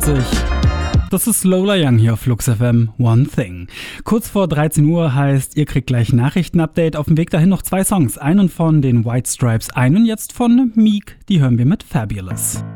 48. Das ist Lola Young hier auf Flux FM, One Thing. Kurz vor 13 Uhr heißt, ihr kriegt gleich Nachrichtenupdate. Auf dem Weg dahin noch 2 Songs. Einen von den White Stripes, einen jetzt von Meek. Die hören wir mit Fabulous.